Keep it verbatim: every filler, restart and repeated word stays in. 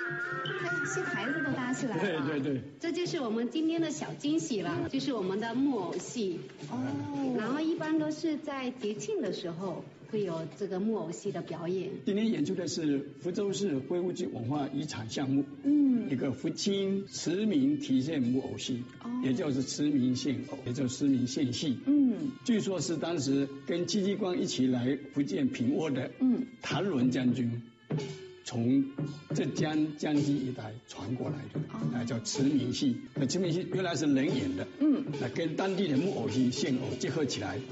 戏台子都搭起来了。 对对对， 这就是我们今天的小惊喜了，就是我们的木偶戏。 哦， 然后一般都是在节庆的时候会有这个木偶戏的表演。 今天演出的是福州市非物质文化遗产项目，嗯，一个福清驰名体现木偶戏，哦，也就是驰名现偶，也就是驰名现戏，嗯，据说是当时跟戚继光一起来福建平沃的，嗯，谭纶将军从浙江江西一带传过来的，那、哦、叫驰名戏。那驰名戏原来是人演的，嗯，那跟当地的木偶戏、现偶结合起来。